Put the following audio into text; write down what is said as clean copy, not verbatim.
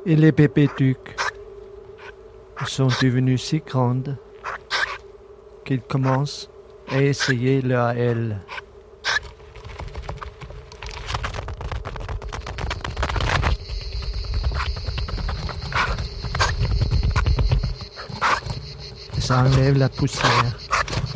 Et les pépétucs sont devenus si grandes qu'ils commencent à essayer leur aile. Ça enlève la poussière.